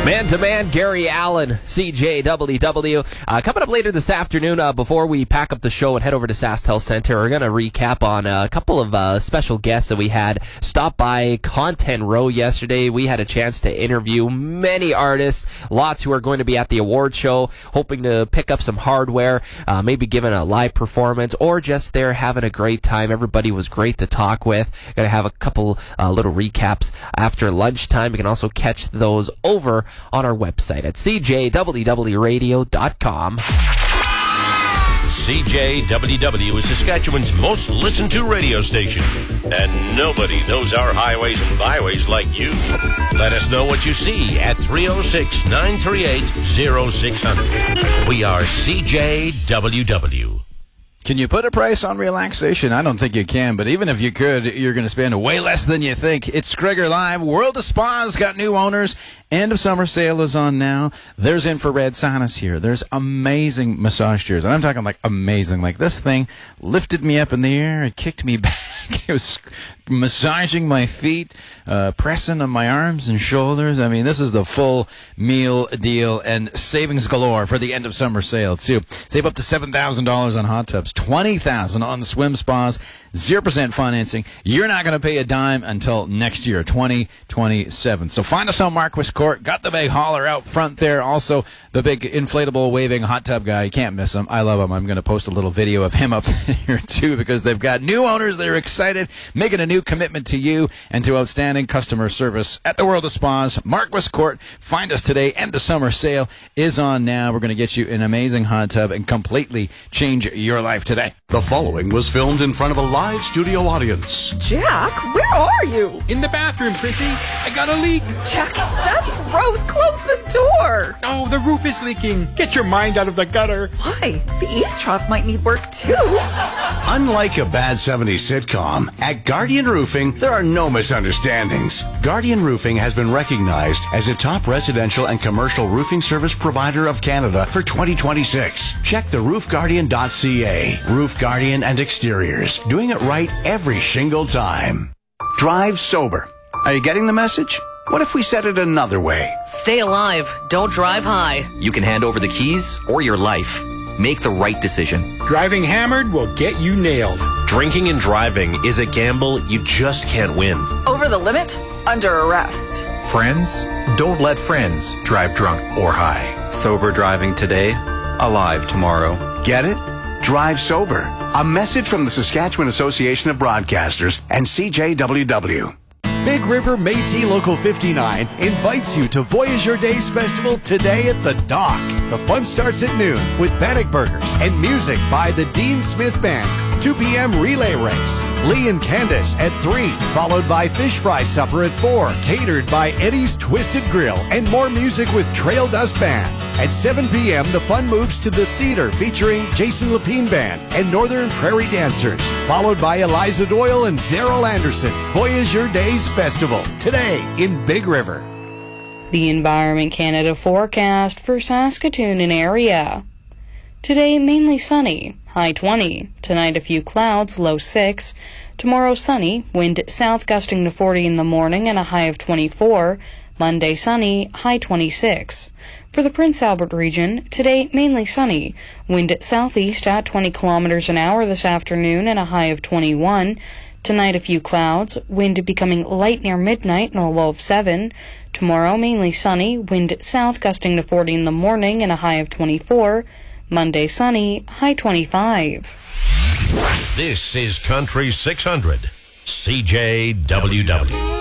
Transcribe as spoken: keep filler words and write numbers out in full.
Man-to-man, Gary Allan, C J W W. Uh, coming up later this afternoon, uh, before we pack up the show and head over to SaskTel Center, we're going to recap on a couple of uh, special guests that we had stop by Content Row yesterday. We had a chance to interview many artists, lots who are going to be at the award show, hoping to pick up some hardware, uh, maybe giving a live performance, or just there having a great time. Everybody was great to talk with. Going to have a couple uh, little recaps after lunchtime. You can also catch those over on our website at c j w w radio dot com. C J W W is Saskatchewan's most listened to radio station, and nobody knows our highways and byways like you. Let us know what you see at three oh six, nine three eight, oh six hundred. We are C J W W. Can you put a price on relaxation? I don't think you can, but even if you could, you're going to spend way less than you think. It's Skrigger Live. World of Spas got new owners. End of summer sale is on now. There's infrared saunas here. There's amazing massage chairs. And I'm talking like amazing. Like this thing lifted me up in the air and kicked me back. It was massaging my feet, uh, pressing on my arms and shoulders. I mean, this is the full meal deal and savings galore for the end of summer sale, too. Save up to seven thousand dollars on hot tubs, twenty thousand dollars on the swim spas, zero percent financing. You're not going to pay a dime until next year, twenty twenty-seven. So find us on Marquis Court. Got the big hauler out front there. Also, the big inflatable waving hot tub guy. You can't miss him. I love him. I'm going to post a little video of him up here, too, because they've got new owners. They're excited, making a new commitment to you and to outstanding customer service at the World of Spas, Marquis Court. Find us today. End of summer sale is on now. We're going to get you an amazing hot tub and completely change your life today. The following was filmed in front of a live studio audience. Jack, where are you? In the bathroom, Prissy. I got a leak. Jack, that's gross. Close the door. Oh, the roof is leaking. Get your mind out of the gutter. Why? The eaves trough might need work, too. Unlike a bad seventies sitcom, at Guardian Roofing, there are no misunderstandings. Guardian Roofing has been recognized as a top residential and commercial roofing service provider of Canada for twenty twenty-six. Check the roof guardian dot c a. Roof Guardian and Exteriors. Doing it right every shingle time. Drive sober. Are you getting the message? What if we said it another way? Stay alive. Don't drive high. You can hand over the keys or your life. Make the right decision. Driving hammered will get you nailed. Drinking and driving is a gamble you just can't win. Over the limit? Under arrest. Friends, don't let friends drive drunk or high. Sober driving today, alive tomorrow. Get it? Drive sober. A message from the Saskatchewan Association of Broadcasters and C J W W. Big River Métis Local fifty-nine invites you to Voyageur Days Festival today at the Dock. The fun starts at noon with Bannock Burgers and music by the Dean Smith Band. two p.m. relay race. Lee and Candace at three, followed by fish fry supper at four, catered by Eddie's Twisted Grill, and more music with Trail Dust Band. At seven p.m., the fun moves to the theater featuring Jason Lapine Band and Northern Prairie Dancers, followed by Eliza Doyle and Daryl Anderson. Voyageur Days Festival, today in Big River. The Environment Canada forecast for Saskatoon and area. Today, mainly sunny, high twenty. Tonight, a few clouds, low six. Tomorrow, sunny, wind south gusting to forty in the morning and a high of twenty-four. Monday, sunny, high twenty-six. For the Prince Albert region, today, mainly sunny. Wind southeast at twenty kilometers an hour this afternoon and a high of twenty-one. Tonight, a few clouds, wind becoming light near midnight and a low of seven. Tomorrow, mainly sunny, wind south gusting to forty in the morning and a high of twenty-four. Monday, sunny, high twenty-five. This is Country six hundred, C J W W.